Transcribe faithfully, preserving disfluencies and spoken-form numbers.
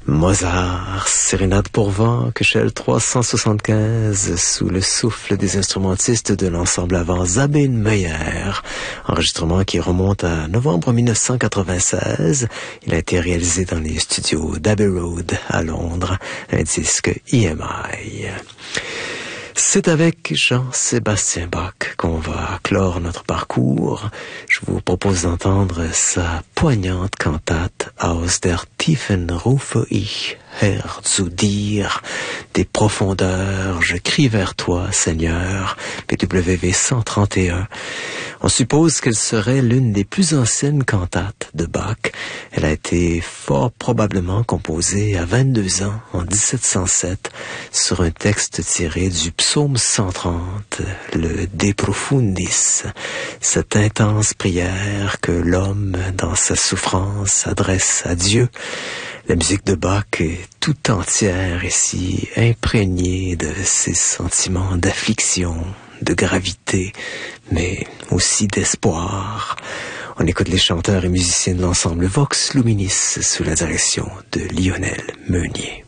Mozart, sérénade pour vent, Köchel trois cent soixante-quinze, sous le souffle des instrumentistes de l'ensemble avant Sabine Meyer. Enregistrement qui remonte à novembre mille neuf cent quatre-vingt-seize. Il a été réalisé dans les studios d'Abbey Road à Londres, un disque E M I. C'est avec Jean-Sébastien Bach qu'on va clore notre parcours. Je vous propose d'entendre sa poignante cantate Aus der Tiefen rufe ich, Herr, zu dir. Des profondeurs, je crie vers toi, Seigneur. P W V cent trente et un. On suppose qu'elle serait l'une des plus anciennes cantates de Bach. Elle a été fort probablement composée à vingt-deux ans, en dix-sept cent sept, sur un texte tiré du psaume cent trente, le De Profundis, cette intense prière que l'homme, dans sa souffrance, adresse à Dieu. La musique de Bach est tout entière ici, imprégnée de ses sentiments d'affliction, de gravité, mais aussi d'espoir. On écoute les chanteurs et musiciens de l'ensemble Vox Luminis sous la direction de Lionel Meunier.